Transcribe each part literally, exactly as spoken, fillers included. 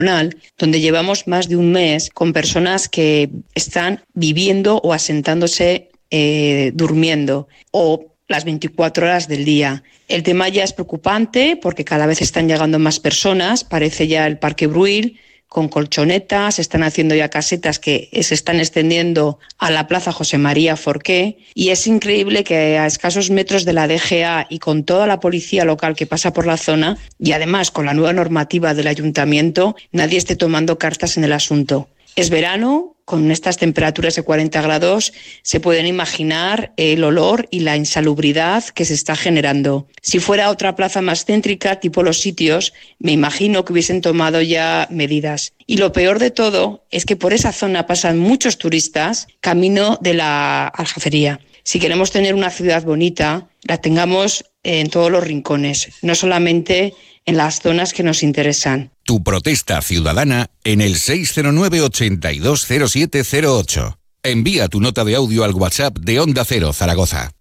donde llevamos más de un mes con personas que están viviendo o asentándose eh, durmiendo o las veinticuatro horas del día. El tema ya es preocupante porque cada vez están llegando más personas, parece ya el Parque Bruil, con colchonetas, se están haciendo ya casetas que se están extendiendo a la Plaza José María Forqué, y es increíble que a escasos metros de la D G A y con toda la policía local que pasa por la zona, y además con la nueva normativa del ayuntamiento, nadie esté tomando cartas en el asunto. Es verano, con estas temperaturas de cuarenta grados, se pueden imaginar el olor y la insalubridad que se está generando. Si fuera otra plaza más céntrica, tipo Los Sitios, me imagino que hubiesen tomado ya medidas. Y lo peor de todo es que por esa zona pasan muchos turistas camino de la Aljafería. Si queremos tener una ciudad bonita, la tengamos en todos los rincones, no solamente en las zonas que nos interesan. Tu protesta ciudadana en el seis cero nueve, ochenta y dos cero siete cero ocho. Envía tu nota de audio al WhatsApp de Onda Cero Zaragoza.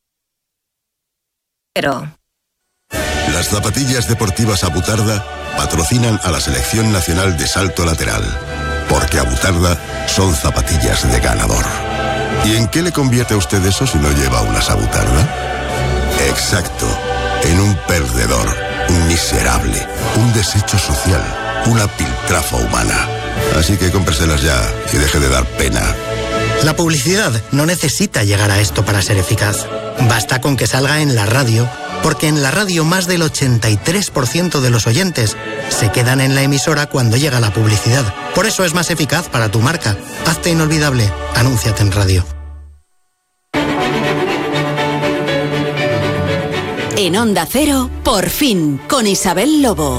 Pero... Las zapatillas deportivas Abutarda patrocinan a la Selección Nacional de Salto Lateral, porque Abutarda son zapatillas de ganador. ¿Y en qué le convierte a usted eso si no lleva unas Abutarda? Exacto, en un perdedor, un miserable, un desecho social, una piltrafa humana. Así que cómpreselas ya y deje de dar pena. La publicidad no necesita llegar a esto para ser eficaz. Basta con que salga en la radio, porque en la radio más del ochenta y tres por ciento de los oyentes se quedan en la emisora cuando llega la publicidad. Por eso es más eficaz para tu marca. Hazte inolvidable. Anúnciate en radio. En Onda Cero, Por fin, con Isabel Lobo.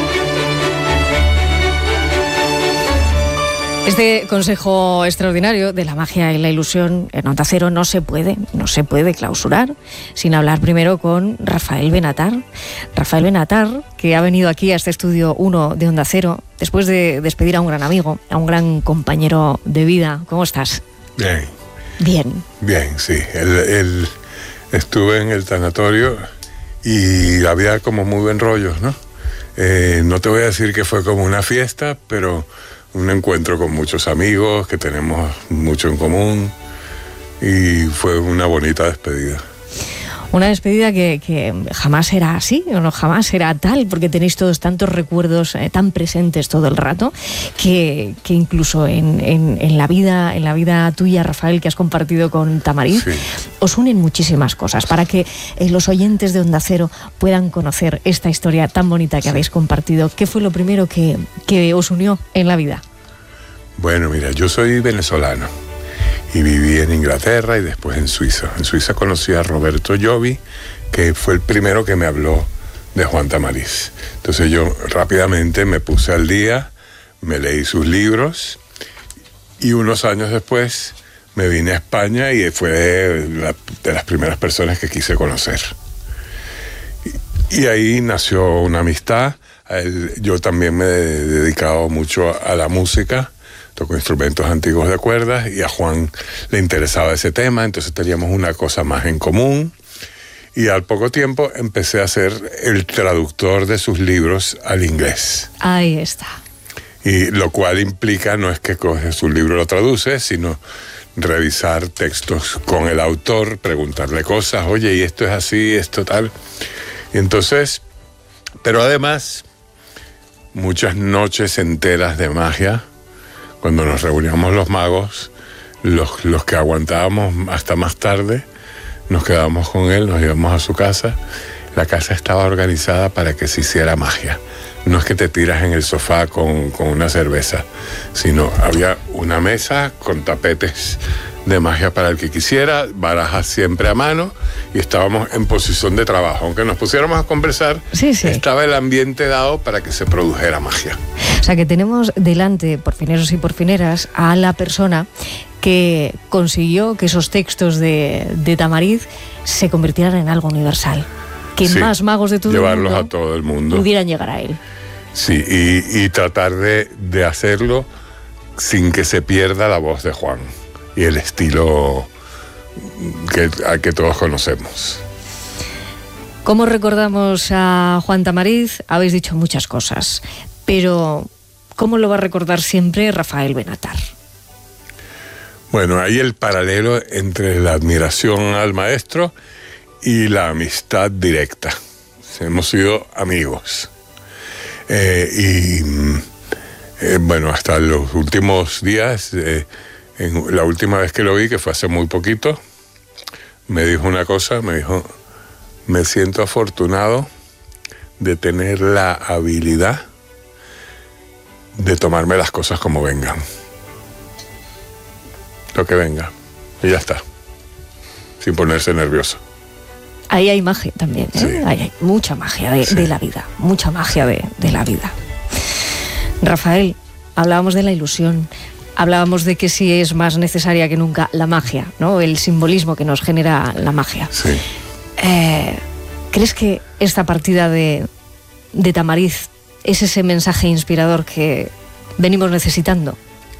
Este consejo extraordinario de la magia y la ilusión en Onda Cero no se puede, no se puede clausurar sin hablar primero con Rafael Benatar. Rafael Benatar, que ha venido aquí a este estudio uno de Onda Cero después de despedir a un gran amigo, a un gran compañero de vida. ¿Cómo estás? Bien. Bien. Bien, sí. El, el, estuve en el tanatorio y había como muy buen rollo, ¿no? Eh, no te voy a decir que fue como una fiesta, pero un encuentro con muchos amigos que tenemos mucho en común, y fue una bonita despedida. Una despedida que, que jamás será así, o no jamás será tal, porque tenéis todos tantos recuerdos eh, tan presentes todo el rato, que, que incluso en, en, en la vida, en la vida tuya, Rafael, que has compartido con Tamariz, sí, os unen muchísimas cosas para que eh, los oyentes de Onda Cero puedan conocer esta historia tan bonita que sí habéis compartido. ¿Qué fue lo primero que, que os unió en la vida? Bueno, mira, yo soy venezolano y viví en Inglaterra y después en Suiza. En Suiza conocí a Roberto Llovi, que fue el primero que me habló de Juan Tamariz. Entonces yo rápidamente me puse al día, me leí sus libros, y unos años después me vine a España y fue de, la, de las primeras personas que quise conocer. Y, y ahí nació una amistad. A él, yo también me he dedicado mucho a la música, toco instrumentos antiguos de cuerdas, y a Juan le interesaba ese tema, entonces teníamos una cosa más en común, y al poco tiempo empecé a ser el traductor de sus libros al inglés. Ahí está. Y lo cual implica, no es que coges un libro y lo traduces, sino revisar textos con el autor, preguntarle cosas, oye, y esto es así, esto tal. Y entonces, pero además, muchas noches enteras de magia. Cuando nos reuníamos los magos, los, los que aguantábamos hasta más tarde, nos quedábamos con él, nos íbamos a su casa. La casa estaba organizada para que se hiciera magia. No es que te tiras en el sofá con, con una cerveza, sino había una mesa con tapetes de magia para el que quisiera, barajas siempre a mano, y estábamos en posición de trabajo. Aunque nos pusiéramos a conversar, sí, sí, estaba el ambiente dado para que se produjera magia. O sea que tenemos delante, por fineros y por fineras, a la persona que consiguió que esos textos de, de Tamariz se convirtieran en algo universal. Que sí, más magos de todo llevarlos el mundo a todo el mundo pudieran llegar a él. Sí, y, y tratar de, de hacerlo sin que se pierda la voz de Juan y el estilo que, a que todos conocemos. ¿Cómo recordamos a Juan Tamariz? Habéis dicho muchas cosas, pero ¿cómo lo va a recordar siempre Rafael Benatar? Bueno, hay el paralelo entre la admiración al maestro y la amistad directa. Hemos sido amigos. Eh, y eh, bueno, hasta los últimos días, eh, en la última vez que lo vi, que fue hace muy poquito, me dijo una cosa, me dijo, me siento afortunado de tener la habilidad de tomarme las cosas como vengan. Lo que venga. Y ya está. Sin ponerse nervioso. Ahí hay magia también, ¿eh? Sí. Ahí hay mucha magia de, sí. de la vida. Mucha magia de, de la vida. Rafael, hablábamos de la ilusión. Hablábamos de que sí es más necesaria que nunca la magia, ¿no? El simbolismo que nos genera la magia. Sí. Eh, ¿Crees que esta partida de, de Tamariz es ese mensaje inspirador que venimos necesitando?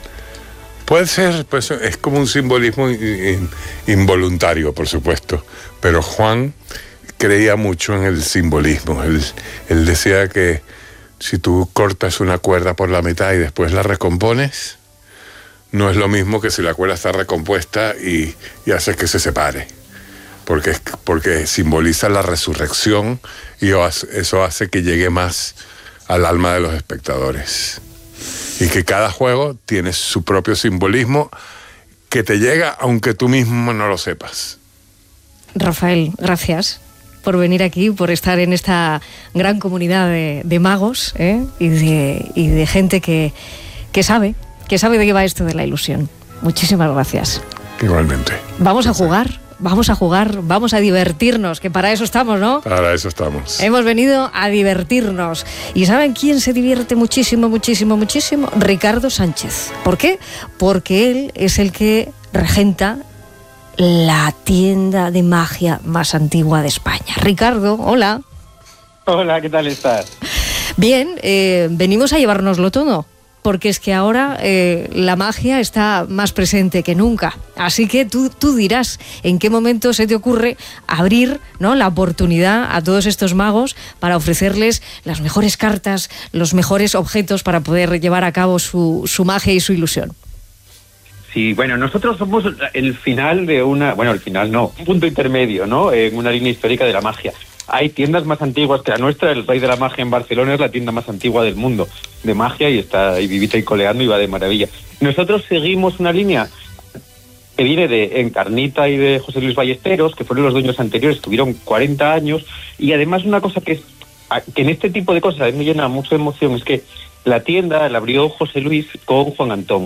Puede ser, pues es como un simbolismo in, involuntario, por supuesto, pero Juan creía mucho en el simbolismo. Él, él decía que si tú cortas una cuerda por la mitad y después la recompones, no es lo mismo que si la cuerda está recompuesta y, y haces que se separe, porque, porque simboliza la resurrección y eso hace que llegue más al alma de los espectadores. Y que cada juego tiene su propio simbolismo que te llega aunque tú mismo no lo sepas. Rafael, gracias por venir aquí, por estar en esta gran comunidad de, de magos, ¿eh? y, de, y de gente que, que sabe, que sabe de qué va esto de la ilusión. Muchísimas gracias. Igualmente. Vamos a jugar. Vamos a jugar, vamos a divertirnos, que para eso estamos, ¿no? Para eso estamos. Hemos venido a divertirnos. ¿Y saben quién se divierte muchísimo, muchísimo, muchísimo? Ricardo Sánchez. ¿Por qué? Porque él es el que regenta la tienda de magia más antigua de España. Ricardo, hola. Hola, ¿qué tal estás? Bien, eh, venimos a llevárnoslo todo. Porque es que ahora eh, la magia está más presente que nunca. Así que tú, tú dirás en qué momento se te ocurre abrir, ¿no?, la oportunidad a todos estos magos para ofrecerles las mejores cartas, los mejores objetos para poder llevar a cabo su, su magia y su ilusión. Sí, bueno, nosotros somos el final de una... Bueno, el final no, un punto intermedio, ¿no?, en una línea histórica de la magia. Hay tiendas más antiguas que la nuestra. El Rey de la Magia en Barcelona es la tienda más antigua del mundo de magia y está ahí vivita y coleando y va de maravilla. Nosotros seguimos una línea que viene de Encarnita y de José Luis Ballesteros, que fueron los dueños anteriores, tuvieron cuarenta años, y además una cosa que, es, que en este tipo de cosas a mí me llena mucha emoción es que la tienda la abrió José Luis con Juan Antón.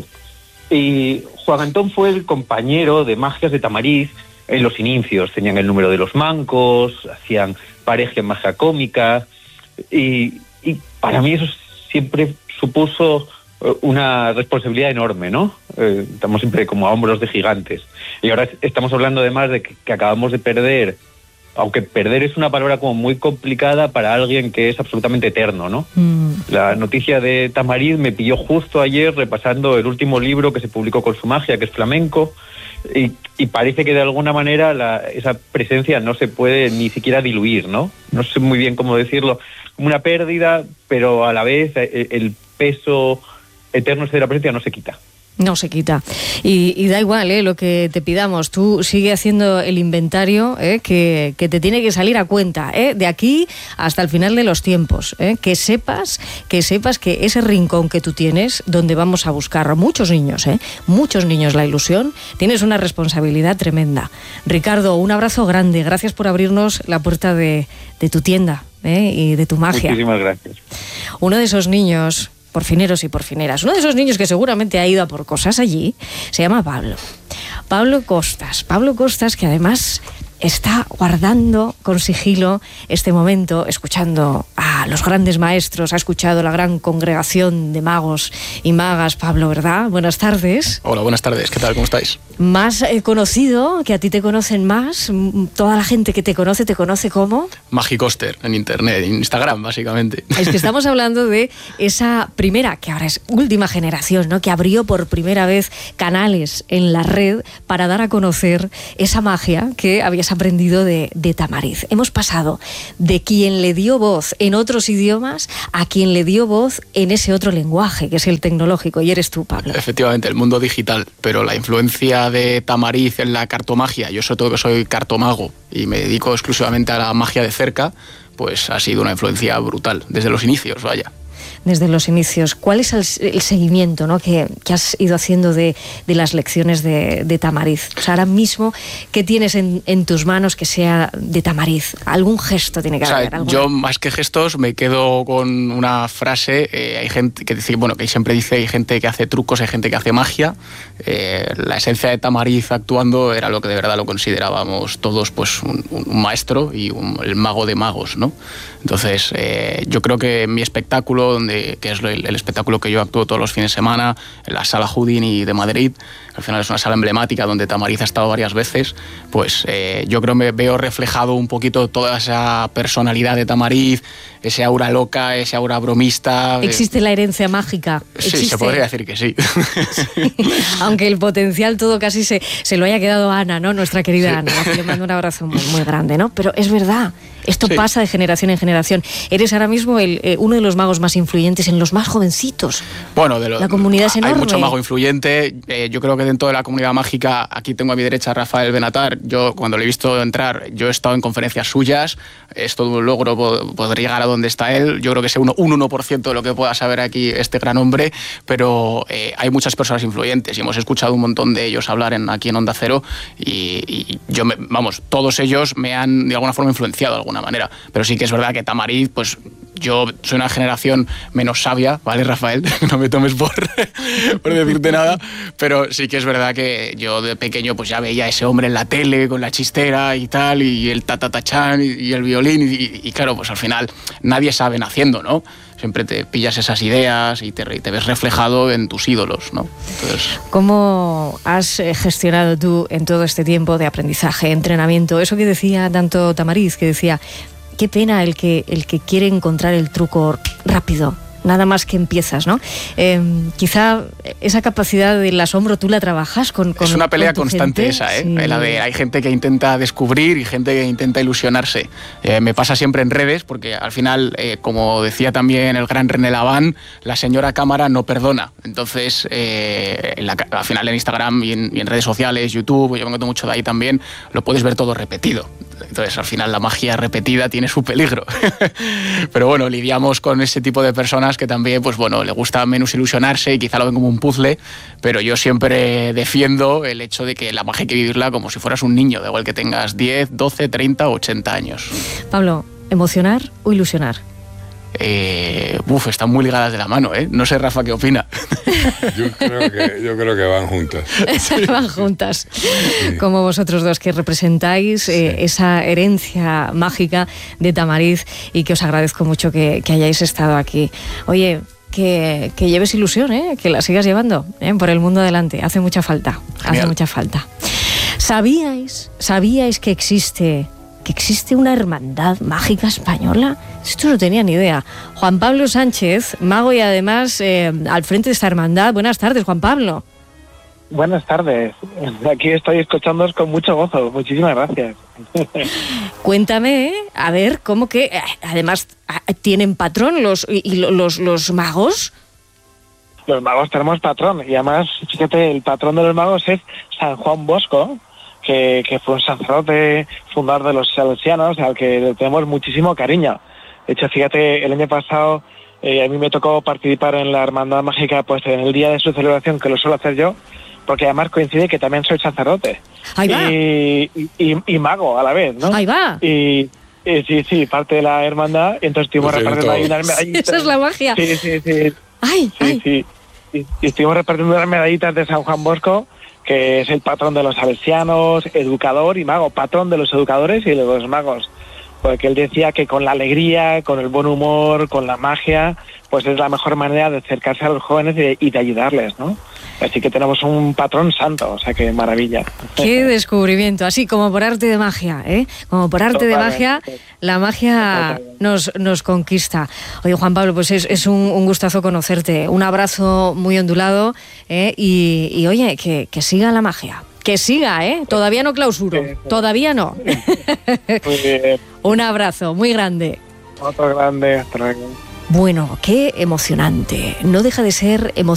Y Juan Antón fue el compañero de magias de Tamariz en los inicios. Tenían el número de los mancos, hacían pareja en magia cómica, y, y para mí eso siempre supuso una responsabilidad enorme, ¿no? Eh, estamos siempre como a hombros de gigantes. Y ahora estamos hablando además de que, que acabamos de perder, aunque perder es una palabra como muy complicada para alguien que es absolutamente eterno, ¿no? Mm. La noticia de Tamariz me pilló justo ayer repasando el último libro que se publicó con su magia, que es Flamenco, y, y parece que de alguna manera la, esa presencia no se puede ni siquiera diluir, ¿no? No sé muy bien cómo decirlo, como una pérdida, pero a la vez el, el peso eterno de la presencia no se quita. No se quita. Y, y da igual ¿eh? lo que te pidamos. Tú sigue haciendo el inventario ¿eh? que, que te tiene que salir a cuenta, ¿eh? de aquí hasta el final de los tiempos. ¿eh? Que sepas, que sepas que ese rincón que tú tienes, donde vamos a buscar muchos niños, ¿eh? muchos niños la ilusión, tienes una responsabilidad tremenda. Ricardo, un abrazo grande. Gracias por abrirnos la puerta de, de tu tienda ¿eh? y de tu magia. Muchísimas gracias. Uno de esos niños... porfineros y porfineras. Uno de esos niños que seguramente ha ido a por cosas allí se llama Pablo. Pablo Costas. Pablo Costas, que además está guardando con sigilo este momento, escuchando a los grandes maestros, ha escuchado la gran congregación de magos y magas. Pablo, ¿verdad? Buenas tardes. Hola, buenas tardes. ¿Qué tal? ¿Cómo estáis? Más eh, conocido, que a ti te conocen más, toda la gente que te conoce, ¿te conoce como? Magicoster, en internet, en Instagram, básicamente. Es que estamos hablando de esa primera, que ahora es última generación, ¿no? Que abrió por primera vez canales en la red para dar a conocer esa magia que había has aprendido de, de Tamariz. Hemos pasado de quien le dio voz en otros idiomas a quien le dio voz en ese otro lenguaje, que es el tecnológico, y eres tú, Pablo. Efectivamente, el mundo digital, pero la influencia de Tamariz en la cartomagia, yo sobre todo que soy cartomago y me dedico exclusivamente a la magia de cerca, pues ha sido una influencia brutal, desde los inicios, vaya. Desde los inicios. ¿Cuál es el, el seguimiento, ¿no? que, que has ido haciendo de, de las lecciones de, de Tamariz? O sea, ahora mismo, ¿qué tienes en, en tus manos que sea de Tamariz? ¿Algún gesto tiene que o sea, haber? ¿Alguna? Yo, más que gestos, me quedo con una frase. Eh, hay gente que dice, bueno, que siempre dice, hay gente que hace trucos, hay gente que hace magia. Eh, la esencia de Tamariz actuando era lo que de verdad lo considerábamos todos, pues un, un maestro y un, el mago de magos, ¿no? Entonces, eh, yo creo que mi espectáculo, donde, que es el, el espectáculo que yo actúo todos los fines de semana, en la Sala Houdini de Madrid, al final es una sala emblemática donde Tamariz ha estado varias veces, pues eh, yo creo que me veo reflejado un poquito toda esa personalidad de Tamariz, ese aura loca, ese aura bromista. ¿Existe la herencia mágica? Sí, ¿Existe? Se podría decir que sí. Sí. Aunque el potencial todo casi se, se lo haya quedado a Ana, ¿no? Nuestra querida sí. Ana. Le mando un abrazo muy, muy grande, ¿no? Pero es verdad, esto sí. pasa de generación en generación. Eres ahora mismo el, eh, uno de los magos más influyentes en los más jovencitos. Bueno, de lo, la comunidad es enorme. Hay mucho mago influyente. Eh, yo creo que dentro de la comunidad mágica, aquí tengo a mi derecha a Rafael Benatar. Yo, cuando le he visto entrar, yo he estado en conferencias suyas. Es todo un logro poder llegar a donde está él. Yo creo que es un uno por ciento de lo que pueda saber aquí este gran hombre, pero eh, hay muchas personas influyentes y hemos escuchado un montón de ellos hablar en, aquí en Onda Cero y, y yo, me, vamos, todos ellos me han de alguna forma influenciado de alguna manera. Pero sí que es verdad que Tamariz, pues yo soy una generación menos sabia, ¿vale, Rafael? No me tomes por, por decirte nada, pero sí que es verdad que yo de pequeño pues ya veía a ese hombre en la tele con la chistera y tal, y el tatatachán y, y el violín, y, y, y claro, pues al final nadie sabe naciendo, ¿no? Siempre te pillas esas ideas y te, te ves reflejado en tus ídolos, ¿no? Entonces... ¿Cómo has gestionado tú en todo este tiempo de aprendizaje, entrenamiento? Eso que decía tanto Tamariz, que decía, qué pena el que, el que quiere encontrar el truco rápido, nada más que empiezas, ¿no? Eh, quizá esa capacidad del asombro tú la trabajas con, con Es una pelea con constante gente. esa, ¿eh? Sí. La de hay gente que intenta descubrir y gente que intenta ilusionarse. Eh, me pasa siempre en redes, porque al final, eh, como decía también el gran René Laván, la señora cámara no perdona. Entonces, eh, en la, al final en Instagram y en, y en redes sociales, YouTube, yo me encuentro mucho de ahí también, lo puedes ver todo repetido. Entonces, al final, la magia repetida tiene su peligro. Pero bueno, lidiamos con ese tipo de personas que también, pues bueno, le gusta menos ilusionarse y quizá lo ven como un puzzle, pero yo siempre defiendo el hecho de que la magia hay que vivirla como si fueras un niño, da igual que tengas diez, doce, treinta o ochenta años. Pablo, ¿emocionar o ilusionar? Eh, uf, están muy ligadas de la mano, ¿eh? No sé, Rafa, ¿qué opina? Yo creo que, yo creo que van juntas. Van juntas. Sí. Como vosotros dos que representáis eh, sí. esa herencia mágica de Tamariz y que os agradezco mucho que, que hayáis estado aquí. Oye, que, que lleves ilusión, ¿eh? Que la sigas llevando ¿eh? Por el mundo adelante. Hace mucha falta. Genial. Hace mucha falta. ¿Sabíais, sabíais que existe... que existe una hermandad mágica española? Esto no tenía ni idea. Juan Pablo Sánchez, mago y además eh, al frente de esta hermandad. Buenas tardes, Juan Pablo. Buenas tardes. Aquí estoy escuchándoos con mucho gozo. Muchísimas gracias. Cuéntame, a ver, ¿cómo que además tienen patrón los, y, y los, los magos? Los magos tenemos patrón y además, fíjate, el patrón de los magos es San Juan Bosco, Que, que fue un sacerdote fundador de los salesianos al que le tenemos muchísimo cariño. De hecho, fíjate, el año pasado eh, a mí me tocó participar en la Hermandad Mágica pues en el día de su celebración, que lo suelo hacer yo, porque además coincide que también soy sacerdote. Ahí va. Y, y, y mago a la vez, ¿no? Ahí va. Y, y sí, sí, parte de la hermandad, entonces estuvimos repartiendo ahí unas medallitas. Esa es la magia. Sí, sí, sí. Ay, sí, ay. sí. Y, y estuvimos repartiendo unas medallitas de San Juan Bosco, que es el patrón de los salesianos, educador y mago, patrón de los educadores y de los magos. Porque él decía que con la alegría, con el buen humor, con la magia, pues es la mejor manera de acercarse a los jóvenes y de, y de ayudarles, ¿no? Así que tenemos un patrón santo, o sea que maravilla. Qué descubrimiento, así como por arte de magia, ¿eh? Como por arte Totalmente. de magia, la magia nos, nos conquista. Oye, Juan Pablo, pues es, es un, un gustazo conocerte, un abrazo muy ondulado, ¿eh? y, y oye, que, que siga la magia. Que siga, ¿eh? Todavía no clausuro. Sí, sí. Todavía no. Muy bien. Un abrazo muy grande. Otro grande. Hasta luego. Bueno, qué emocionante. No deja de ser emocionante.